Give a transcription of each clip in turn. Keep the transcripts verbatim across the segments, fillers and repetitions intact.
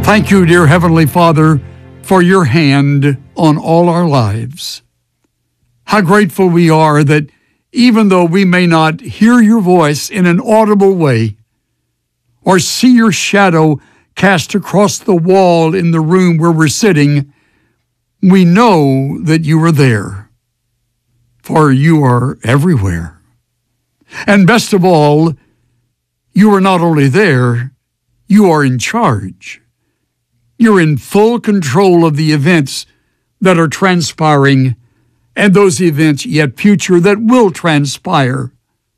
Thank you, dear Heavenly Father, for your hand on all our lives. How grateful we are that even though we may not hear your voice in an audible way or see your shadow cast across the wall in the room where we're sitting, we know that you are there, for you are everywhere. And best of all, you are not only there, you are in charge. You're in full control of the events that are transpiring and those events yet future that will transpire.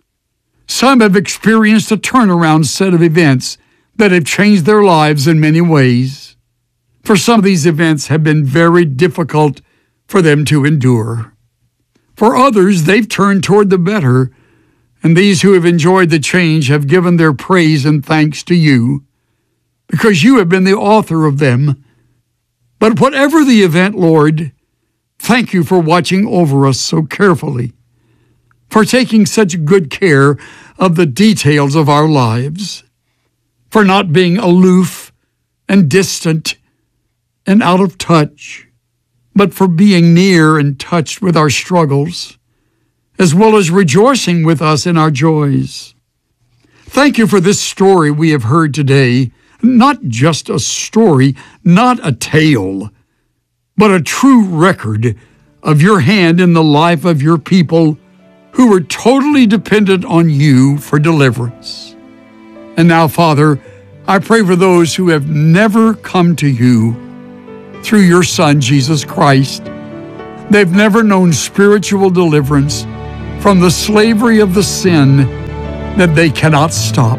Some have experienced a turnaround set of events that have changed their lives in many ways. For some of these events have been very difficult for them to endure. For others, they've turned toward the better, and these who have enjoyed the change have given their praise and thanks to you, because you have been the author of them. But whatever the event, Lord, thank you for watching over us so carefully, for taking such good care of the details of our lives, for not being aloof and distant and out of touch, but for being near and touched with our struggles, as well as rejoicing with us in our joys. Thank you for this story we have heard today, not just a story, not a tale, but a true record of your hand in the life of your people who were totally dependent on you for deliverance. And now, Father, I pray for those who have never come to you through your Son, Jesus Christ. They've never known spiritual deliverance from the slavery of the sin that they cannot stop.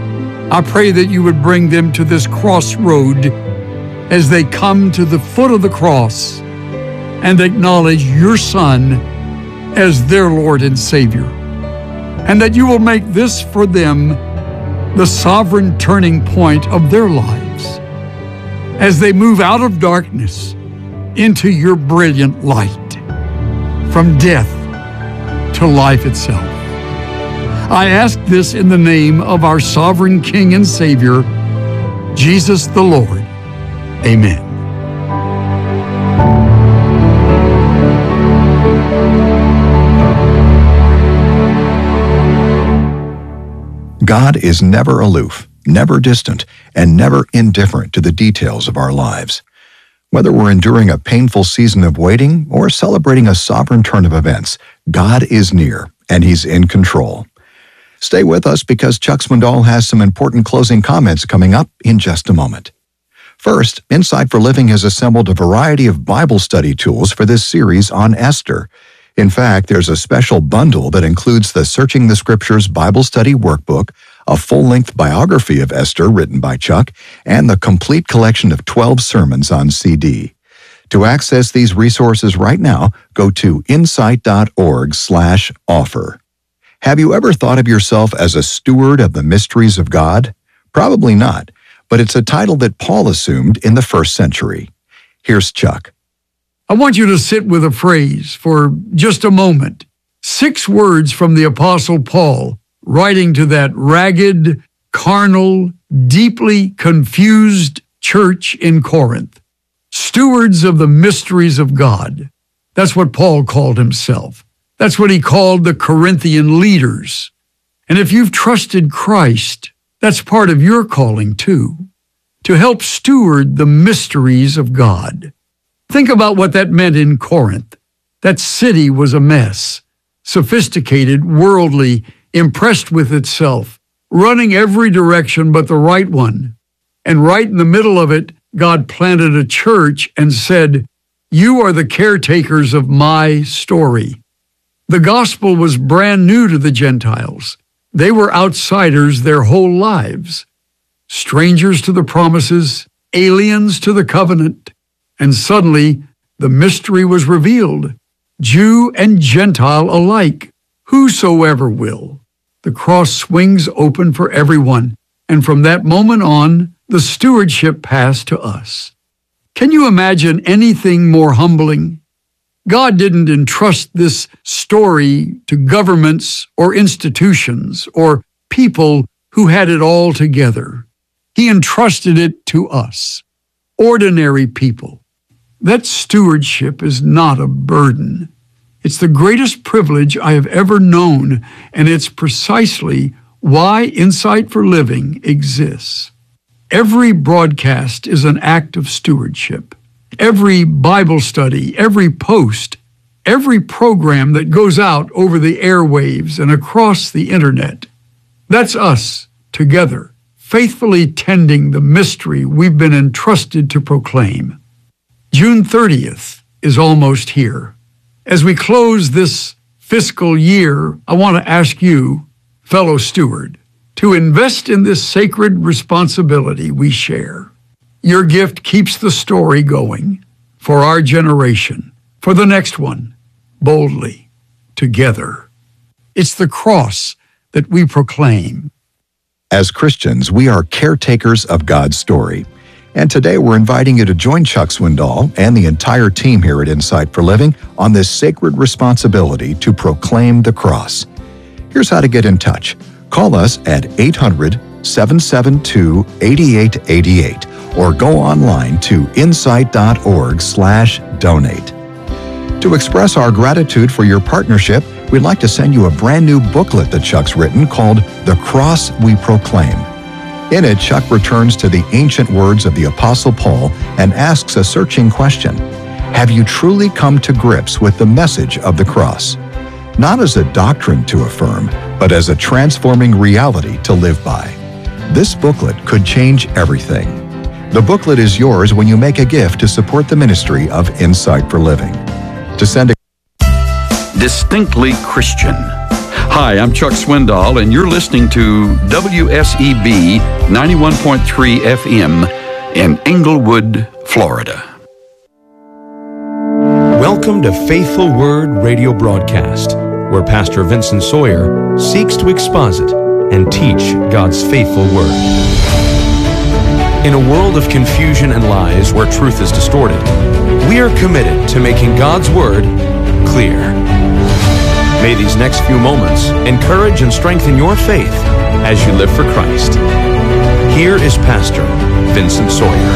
I pray that you would bring them to this crossroad as they come to the foot of the cross and acknowledge your Son as their Lord and Savior, and that you will make this for them the sovereign turning point of their lives as they move out of darkness into your brilliant light, from death to life itself. I ask this in the name of our sovereign King and Savior, Jesus the Lord. Amen. God is never aloof, never distant, and never indifferent to the details of our lives. Whether we're enduring a painful season of waiting or celebrating a sovereign turn of events, God is near, and He's in control. Stay with us because Chuck Swindoll has some important closing comments coming up in just a moment. First, Insight for Living has assembled a variety of Bible study tools for this series on Esther. In fact, there's a special bundle that includes the Searching the Scriptures Bible Study Workbook, a full-length biography of Esther written by Chuck, and the complete collection of twelve sermons on C D. To access these resources right now, go to insight.org slash offer. Have you ever thought of yourself as a steward of the mysteries of God? Probably not, but it's a title that Paul assumed in the first century. Here's Chuck. I want you to sit with a phrase for just a moment. Six words from the Apostle Paul, writing to that ragged, carnal, deeply confused church in Corinth. Stewards of the mysteries of God. That's what Paul called himself. That's what he called the Corinthian leaders. And if you've trusted Christ, that's part of your calling too, to help steward the mysteries of God. Think about what that meant in Corinth. That city was a mess, sophisticated, worldly, impressed with itself, running every direction but the right one. And right in the middle of it, God planted a church and said, "You are the caretakers of my story." The gospel was brand new to the Gentiles. They were outsiders their whole lives, strangers to the promises, aliens to the covenant. And suddenly, the mystery was revealed, Jew and Gentile alike, whosoever will. The cross swings open for everyone, and from that moment on, the stewardship passed to us. Can you imagine anything more humbling? God didn't entrust this story to governments or institutions or people who had it all together. He entrusted it to us. ordinary people. That stewardship is not a burden. It's the greatest privilege I have ever known, and it's precisely why Insight for Living exists. Every broadcast is an act of stewardship. Every Bible study, every post, every program that goes out over the airwaves and across the internet. That's us, together, faithfully tending the mystery we've been entrusted to proclaim. June thirtieth is almost here. As we close this fiscal year, I want to ask you, fellow steward, to invest in this sacred responsibility we share. Your gift keeps the story going for our generation, for the next one, boldly, together. It's the cross that we proclaim. As Christians, we are caretakers of God's story. And today we're inviting you to join Chuck Swindoll and the entire team here at Insight for Living on this sacred responsibility to proclaim the cross. Here's how to get in touch. Call us at eight hundred, seven seven two, eight eight eight eight or go online to insight.org slash donate. To express our gratitude for your partnership, we'd like to send you a brand new booklet that Chuck's written called The Cross We Proclaim. In it, Chuck returns to the ancient words of the Apostle Paul and asks a searching question. Have you truly come to grips with the message of the cross? Not as a doctrine to affirm, but as a transforming reality to live by. This booklet could change everything. The booklet is yours when you make a gift to support the ministry of Insight for Living. To send a Distinctly Christian. Hi, I'm Chuck Swindoll, and you're listening to W S E B ninety-one point three F M in Englewood, Florida. Welcome to Faithful Word Radio Broadcast, where Pastor Vincent Sawyer seeks to exposit and teach God's faithful Word. In a world of confusion and lies where truth is distorted, we are committed to making God's Word clear. May these next few moments encourage and strengthen your faith as you live for Christ. Here is Pastor Vincent Sawyer.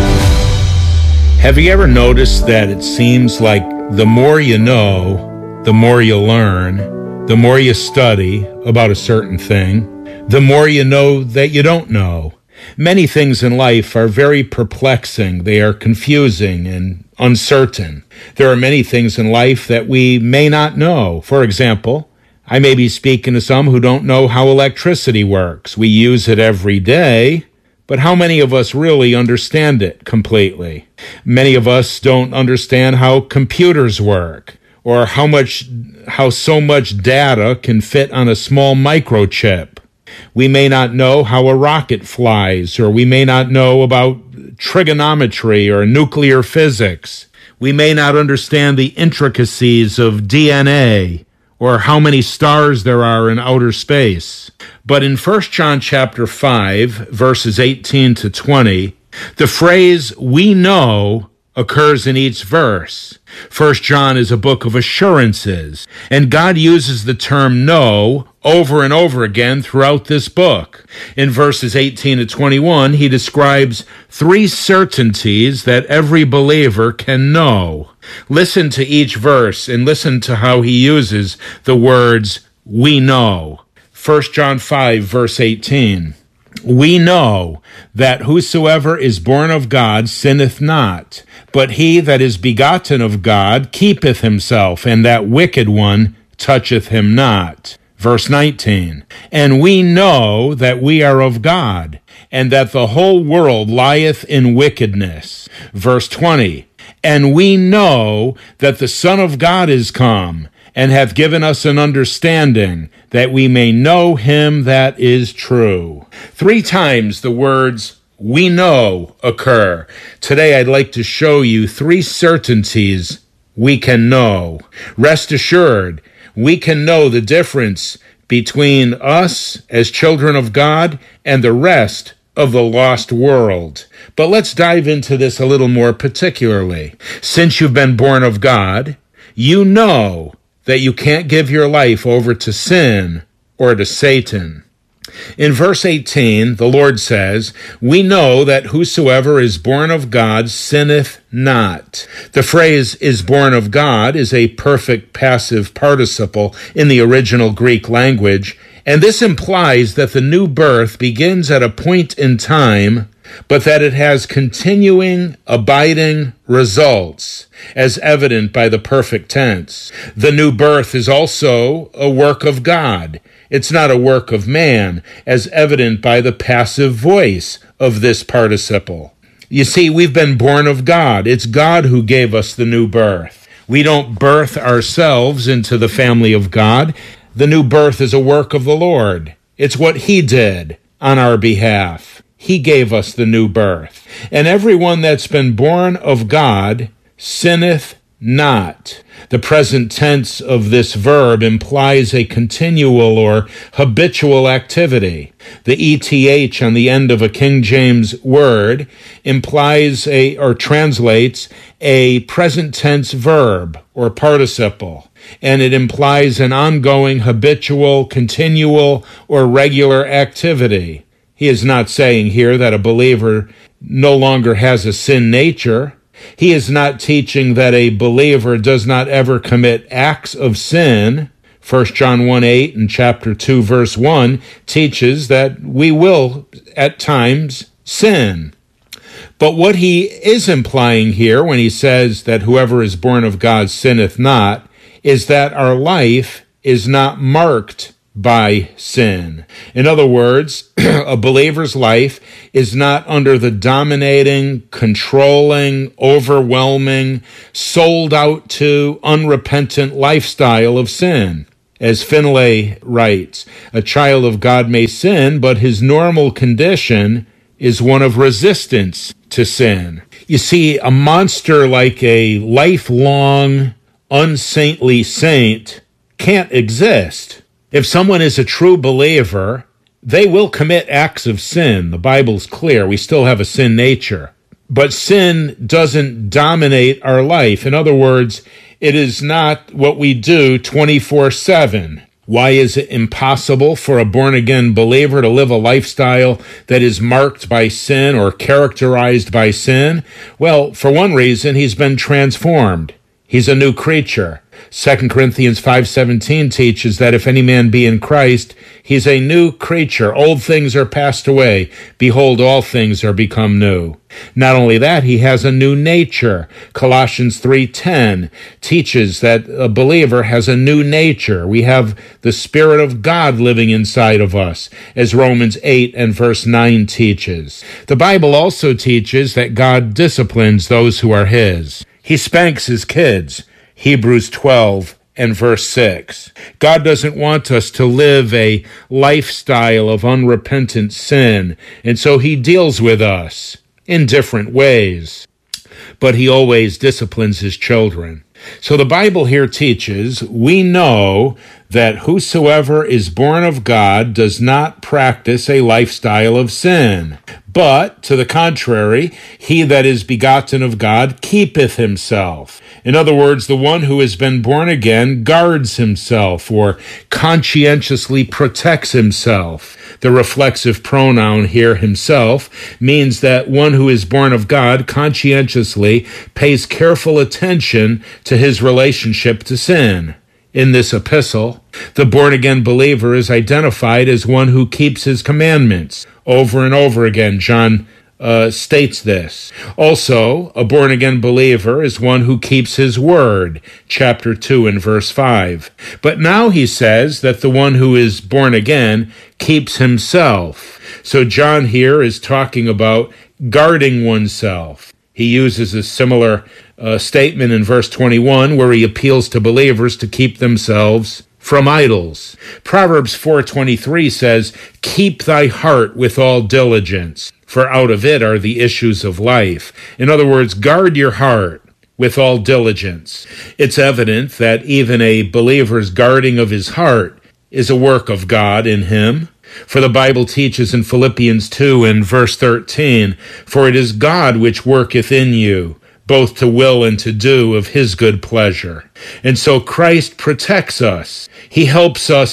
Have you ever noticed that it seems like the more you know, the more you learn, the more you study about a certain thing, the more you know that you don't know? Many things in life are very perplexing. They are confusing and uncertain. There are many things in life that we may not know. For example, I may be speaking to some who don't know how electricity works. We use it every day, but how many of us really understand it completely? Many of us don't understand how computers work, or how much, how so much data can fit on a small microchip. We may not know how a rocket flies, or we may not know about trigonometry or nuclear physics. We may not understand the intricacies of D N A or how many stars there are in outer space. But in First John chapter five, verses eighteen to twenty, the phrase "we know" occurs in each verse. First John is a book of assurances, and God uses the term know over and over again throughout this book. In verses eighteen to twenty-one, he describes three certainties that every believer can know. Listen to each verse and listen to how he uses the words, "we know." First John five, verse eighteen. We know that whosoever is born of God sinneth not, but he that is begotten of God keepeth himself, and that wicked one toucheth him not. Verse nineteen, and we know that we are of God, and that the whole world lieth in wickedness. Verse twenty, and we know that the Son of God is come, and hath given us an understanding, that we may know him that is true. Three times the words "we know" occur. Today I'd like to show you three certainties we can know. Rest assured, we can know the difference between us as children of God and the rest of the lost world. But let's dive into this a little more particularly. Since you've been born of God, you know that you can't give your life over to sin or to Satan. In verse eighteen, the Lord says, "We know that whosoever is born of God sinneth not." The phrase "is born of God" is a perfect passive participle in the original Greek language, and this implies that the new birth begins at a point in time, but that it has continuing, abiding results, as evident by the perfect tense. The new birth is also a work of God. It's not a work of man, as evident by the passive voice of this participle. You see, we've been born of God. It's God who gave us the new birth. We don't birth ourselves into the family of God. The new birth is a work of the Lord. It's what He did on our behalf. He gave us the new birth. And everyone that's been born of God sinneth not. The present tense of this verb implies a continual or habitual activity. The E T H on the end of a King James word implies a, or translates a present tense verb or participle, and it implies an ongoing, habitual, continual, or regular activity. He is not saying here that a believer no longer has a sin nature. He is not teaching that a believer does not ever commit acts of sin. First John one eight and chapter two verse one teaches that we will at times sin. But what he is implying here when he says that whoever is born of God sinneth not is that our life is not marked by sin. In other words, a believer's life is not under the dominating, controlling, overwhelming, sold out to, unrepentant lifestyle of sin. As Finlay writes, a child of God may sin, but his normal condition is one of resistance to sin. You see, a monster like a lifelong, unsaintly saint can't exist. If someone is a true believer, they will commit acts of sin. The Bible's clear. We still have a sin nature. But sin doesn't dominate our life. In other words, it is not what we do twenty-four seven. Why is it impossible for a born-again believer to live a lifestyle that is marked by sin or characterized by sin? Well, for one reason, he's been transformed. He's a new creature. Second Corinthians five seventeen teaches that if any man be in Christ, he's a new creature. Old things are passed away. Behold, all things are become new. Not only that, he has a new nature. Colossians three ten teaches that a believer has a new nature. We have the Spirit of God living inside of us, as Romans eight and verse nine teaches. The Bible also teaches that God disciplines those who are His. He spanks His kids. Hebrews twelve and verse six. God doesn't want us to live a lifestyle of unrepentant sin, and so He deals with us in different ways, but He always disciplines His children. So the Bible here teaches, we know that whosoever is born of God does not practice a lifestyle of sin. But, to the contrary, he that is begotten of God keepeth himself. In other words, the one who has been born again guards himself or conscientiously protects himself. The reflexive pronoun here, himself, means that one who is born of God conscientiously pays careful attention to his relationship to sin. In this epistle, the born-again believer is identified as one who keeps His commandments. Over and over again, John uh, states this. Also, a born-again believer is one who keeps His word, chapter two and verse five. But now he says that the one who is born again keeps himself. So John here is talking about guarding oneself. He uses a similar uh, statement in verse twenty-one where he appeals to believers to keep themselves from idols. Proverbs four twenty-three says, "Keep thy heart with all diligence, for out of it are the issues of life." In other words, guard your heart with all diligence. It's evident that even a believer's guarding of his heart is a work of God in him. For the Bible teaches in Philippians two and verse thirteen, "For it is God which worketh in you, both to will and to do of His good pleasure." And so Christ protects us. He helps us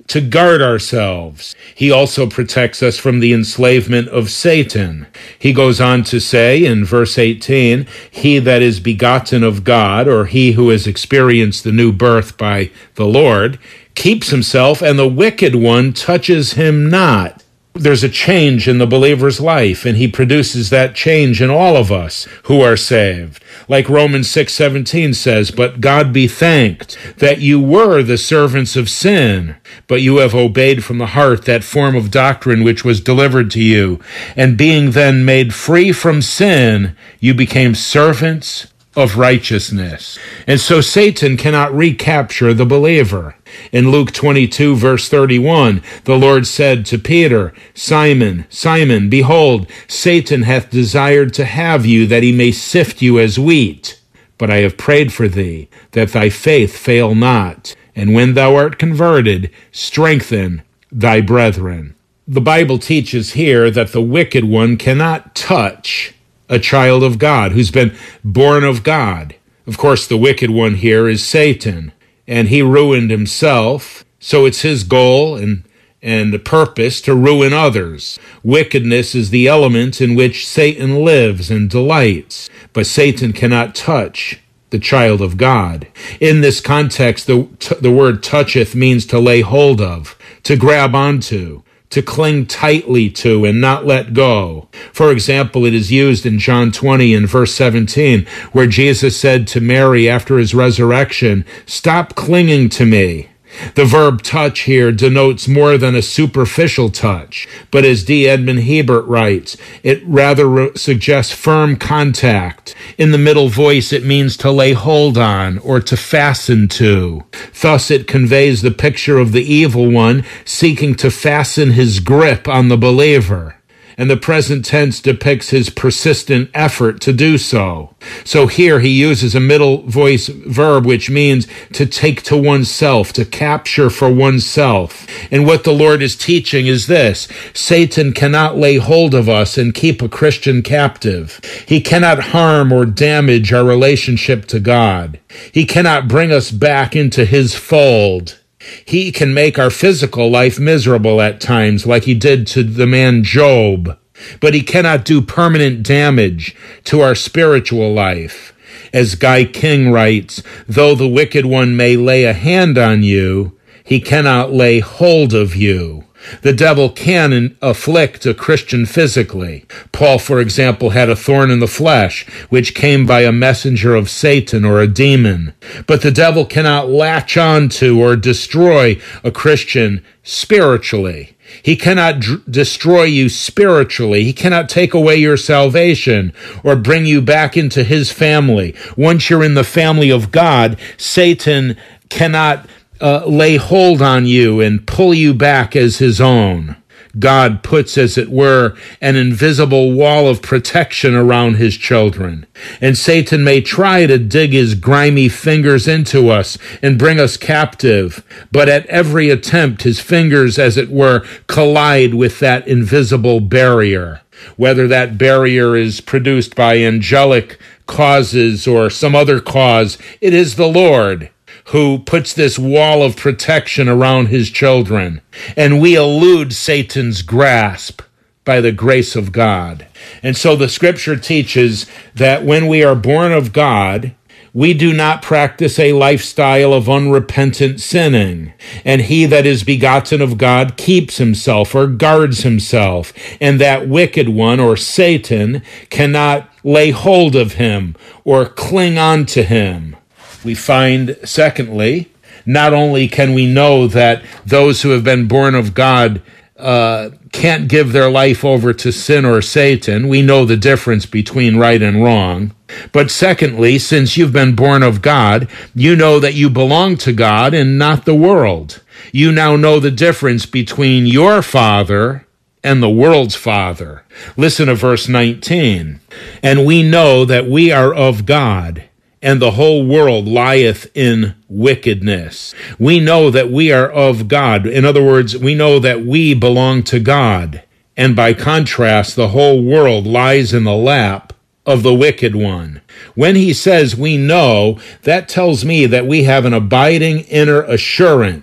to guard ourselves. He also protects us from the enslavement of Satan. He goes on to say in verse eighteen, he that is begotten of God, or he who has experienced the new birth by the Lord, keeps himself, and the wicked one touches him not. There's a change in the believer's life, and he produces that change in all of us who are saved. Like Romans six seventeen says, but God be thanked that you were the servants of sin, but you have obeyed from the heart that form of doctrine which was delivered to you. And being then made free from sin, you became servants of righteousness. And so Satan cannot recapture the believer. In Luke twenty-two, verse thirty-one, the Lord said to Peter, Simon, Simon, behold, Satan hath desired to have you, that he may sift you as wheat. But I have prayed for thee, that thy faith fail not. And when thou art converted, strengthen thy brethren. The Bible teaches here that the wicked one cannot touch a child of God who's been born of God. Of course, the wicked one here is Satan, and he ruined himself, so it's his goal and and the purpose to ruin others. Wickedness is the element in which Satan lives and delights, but Satan cannot touch the child of God. In this context, the, the word toucheth means to lay hold of, to grab onto, to cling tightly to and not let go. For example, it is used in John twenty and verse seventeen, where Jesus said to Mary after his resurrection, "Stop clinging to me." The verb touch here denotes more than a superficial touch, but as D. Edmund Hebert writes, it rather re- suggests firm contact. In the middle voice, it means to lay hold on or to fasten to. Thus, it conveys the picture of the evil one seeking to fasten his grip on the believer. And the present tense depicts his persistent effort to do so. So here he uses a middle voice verb, which means to take to oneself, to capture for oneself. And what the Lord is teaching is this: Satan cannot lay hold of us and keep a Christian captive. He cannot harm or damage our relationship to God. He cannot bring us back into his fold. He can make our physical life miserable at times, like he did to the man Job, but he cannot do permanent damage to our spiritual life. As Guy King writes, though the wicked one may lay a hand on you, he cannot lay hold of you. The devil can afflict a Christian physically. Paul, for example, had a thorn in the flesh, which came by a messenger of Satan or a demon. But the devil cannot latch on to or destroy a Christian spiritually. He cannot d- destroy you spiritually. He cannot take away your salvation or bring you back into his family. Once you're in the family of God, Satan cannot Uh, lay hold on you and pull you back as his own. God puts, as it were, an invisible wall of protection around his children. And Satan may try to dig his grimy fingers into us and bring us captive, but at every attempt, his fingers, as it were, collide with that invisible barrier. Whether that barrier is produced by angelic causes or some other cause, it is the Lord who puts this wall of protection around his children, and we elude Satan's grasp by the grace of God. And so the scripture teaches that when we are born of God, we do not practice a lifestyle of unrepentant sinning, and he that is begotten of God keeps himself or guards himself, and that wicked one, or Satan, cannot lay hold of him or cling on to him. We find, secondly, not only can we know that those who have been born of God uh, can't give their life over to sin or Satan, we know the difference between right and wrong. But secondly, since you've been born of God, you know that you belong to God and not the world. You now know the difference between your father and the world's father. Listen to verse nineteen. And we know that we are of God, and the whole world lieth in wickedness. We know that we are of God. In other words, we know that we belong to God. And by contrast, the whole world lies in the lap of the wicked one. When he says we know, that tells me that we have an abiding inner assurance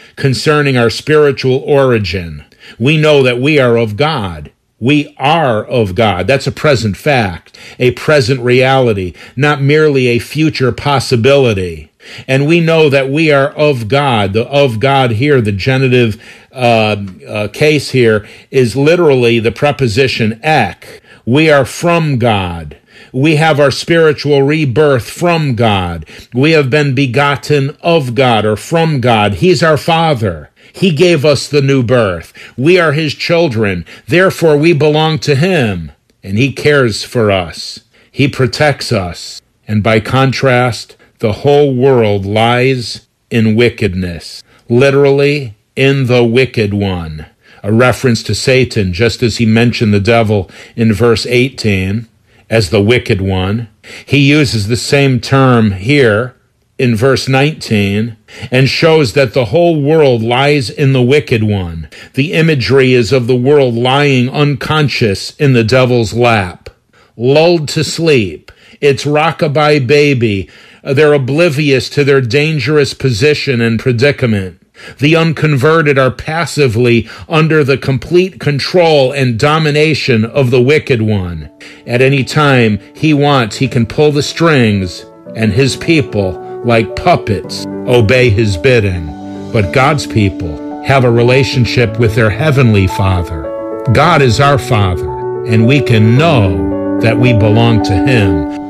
concerning our spiritual origin. We know that we are of God. We are of God. That's a present fact, a present reality, not merely a future possibility. And we know that we are of God. The of God here, the genitive uh, uh, case here, is literally the preposition ek. We are from God. We have our spiritual rebirth from God. We have been begotten of God or from God. He's our Father. He gave us the new birth. We are His children. Therefore, we belong to Him, and He cares for us. He protects us. And by contrast, the whole world lies in wickedness, literally in the wicked one. A reference to Satan, just as he mentioned the devil in verse eighteen as the wicked one. He uses the same term here in verse nineteen and shows that the whole world lies in the wicked one. The imagery is of the world lying unconscious in the devil's lap, lulled to sleep. It's rockabye baby. They're oblivious to their dangerous position and predicament. The unconverted are passively under the complete control and domination of the wicked one. At any time he wants, he can pull the strings, and his people, like puppets, obey his bidding. But God's people have a relationship with their heavenly Father. God is our Father, and we can know that we belong to Him.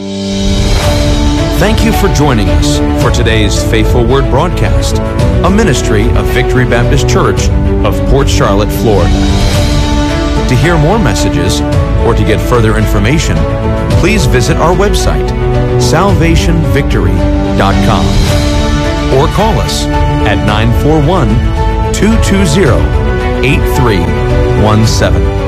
Thank you for joining us for today's Faithful Word broadcast, a ministry of Victory Baptist Church of Port Charlotte, Florida. To hear more messages or to get further information, please visit our website, salvation victory dot com, or call us at nine four one, two two zero, eight three one seven.